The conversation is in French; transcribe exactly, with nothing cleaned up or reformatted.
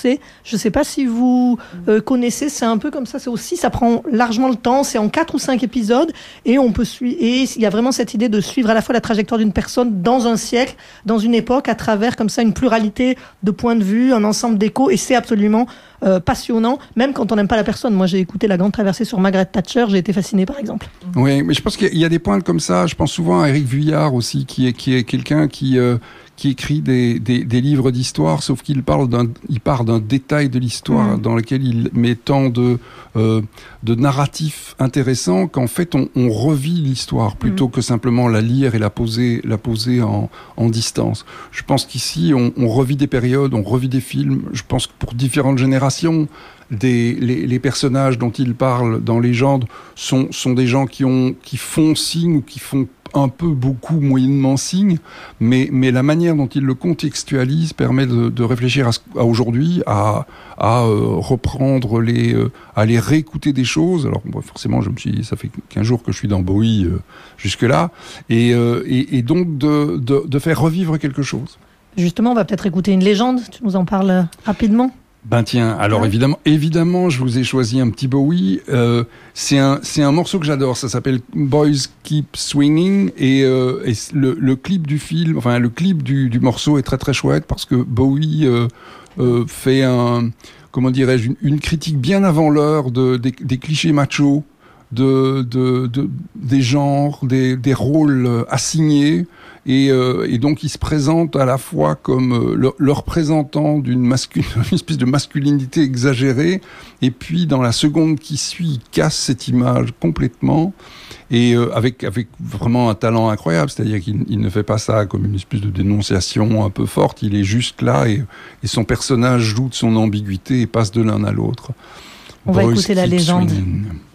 Je ne sais pas si vous euh, connaissez, c'est un peu comme ça, c'est aussi, ça prend largement le temps, c'est en quatre ou cinq épisodes, et on peut suivre, et il y a vraiment cette idée de suivre à la fois la trajectoire d'une personne dans un siècle, dans une époque, à travers comme ça une pluralité de points de vue, un ensemble d'échos, et c'est absolument euh, passionnant, même quand on n'aime pas la personne. Moi, j'ai écouté La Grande Traversée sur Margaret Thatcher, j'ai été fasciné par exemple. Oui, mais je pense qu'il y a des points comme ça, je pense souvent à Éric Vuillard aussi, qui est, qui est quelqu'un qui... Euh, qui écrit des, des, des livres d'histoire, sauf qu'il parle d'un, il part d'un détail de l'histoire mmh. dans lequel il met tant de, euh, de narratifs intéressants qu'en fait on, on revit l'histoire plutôt mmh. que simplement la lire et la poser, la poser en, en distance. Je pense qu'ici on, on revit des périodes, on revit des films. Je pense que pour différentes générations, des, les, les personnages dont il parle dans Légende sont, sont des gens qui ont, qui font signe ou qui font un peu, beaucoup, moyennement signe, mais, mais la manière dont il le contextualise permet de, de réfléchir à, ce, à aujourd'hui, à, à euh, reprendre les, euh, à aller réécouter des choses. Alors bon, forcément, je me suis dit, ça fait quinze jours que je suis dans Bowie euh, jusque-là, et, euh, et, et donc de, de, de faire revivre quelque chose. Justement, on va peut-être écouter une légende. Tu nous en parles rapidement ? Ben tiens, alors évidemment, évidemment, je vous ai choisi un petit Bowie. Euh, c'est un, c'est un morceau que j'adore. Ça s'appelle Boys Keep Swinging et, euh, et le, le clip du film, enfin le clip du, du morceau est très très chouette parce que Bowie euh, euh, fait un, comment dirais-je, une, une critique bien avant l'heure de des, des clichés machos, de, de, de des genres, des, des rôles assignés. Et, euh, et donc il se présente à la fois comme euh, le, le représentant d'une mascul- une espèce de masculinité exagérée, et puis dans la seconde qui suit, il casse cette image complètement, et euh, avec avec vraiment un talent incroyable, c'est-à-dire qu'il il ne fait pas ça comme une espèce de dénonciation un peu forte, il est juste là, et, et son personnage joue de son ambiguïté et passe de l'un à l'autre. On Boys va écouter la légende. Swinging.